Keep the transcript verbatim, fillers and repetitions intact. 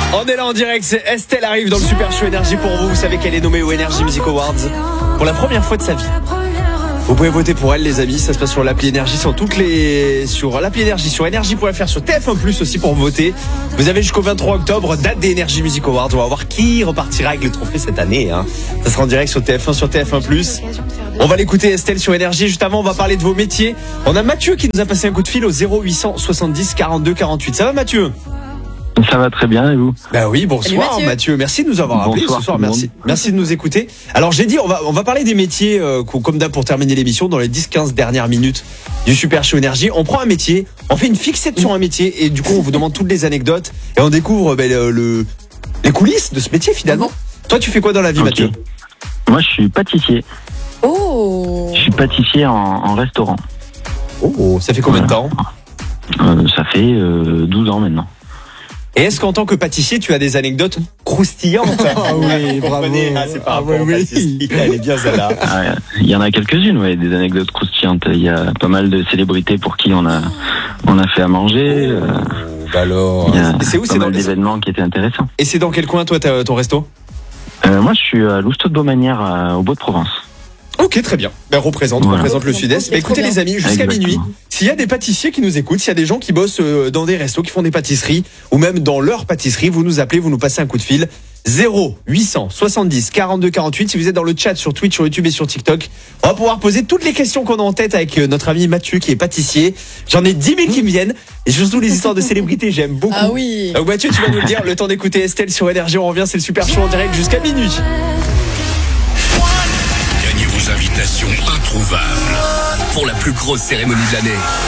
On est là en direct, c'est Estelle arrive dans le Super Show Énergie pour vous. Vous savez qu'elle est nommée aux Energy Music Awards pour la première fois de sa vie. Vous pouvez voter pour elle, les amis. Ça se passe sur l'appli Énergie, sur toutes les, sur l'appli Énergie, sur énergie point f r, sur T F un plus aussi pour voter. Vous avez jusqu'au vingt-trois octobre, date des Energy Music Awards. On va voir qui repartira avec le trophée cette année. Hein. Ça sera en direct sur T F un, sur T F un plus. On va l'écouter, Estelle, sur Énergie. Juste avant, on va parler de vos métiers. On a Mathieu qui nous a passé un coup de fil au zéro huit cent soixante-dix quarante-deux quarante-huit. Ça va, Mathieu? Ça va très bien, et vous? Bah oui, bonsoir Mathieu. Mathieu. Merci de nous avoir appelé ce soir. Merci, merci de nous écouter. Alors j'ai dit, on va on va parler des métiers euh, comme d'hab pour terminer l'émission dans les dix quinze dernières minutes du Super Show Énergie. On prend un métier, on fait une fixette sur un métier et du coup on vous demande toutes les anecdotes et on découvre ben, le, le les coulisses de ce métier finalement. Toi, tu fais quoi dans la vie, okay. Mathieu? Moi, je suis pâtissier. Oh. Je suis pâtissier en, en restaurant. Oh, ça fait combien voilà. de temps? euh, Ça fait euh, douze ans maintenant. Et est-ce qu'en tant que pâtissier, tu as des anecdotes croustillantes? Ah oui, bravo. Ah, c'est pas ah, oui, oui. Elle est bien celle-là. Ah, il y en a quelques-unes, ouais, des anecdotes croustillantes. Il y a pas mal de célébrités pour qui on a, on a fait à manger. Oh, bah alors. Et c'est où? C'est dans des événements qui étaient intéressants. Et c'est dans quel coin, toi, ton resto? euh, Moi, je suis à Lousteau de Beaumanière, au Beau-de-Provence. Ok, très bien. Ben, représente, voilà. représente le Sud-Est. Ben, écoutez les amis, jusqu'à Exactement. minuit, s'il y a des pâtissiers qui nous écoutent, s'il y a des gens qui bossent dans des restos, qui font des pâtisseries, ou même dans leur pâtisserie, vous nous appelez, vous nous passez un coup de fil. zéro huit cent soixante-dix quarante-deux quarante-huit. Si vous êtes dans le chat sur Twitch, sur YouTube et sur TikTok, on va pouvoir poser toutes les questions qu'on a en tête avec notre ami Mathieu qui est pâtissier. J'en ai dix mille qui me viennent. Et surtout les histoires de célébrités, j'aime beaucoup. Ah oui. Donc Mathieu, tu vas nous le dire, le temps d'écouter Estelle sur Énergie. On revient, c'est le Super Show en direct jusqu'à minuit. Gagnez vos invitations introuvables pour la plus grosse cérémonie de l'année.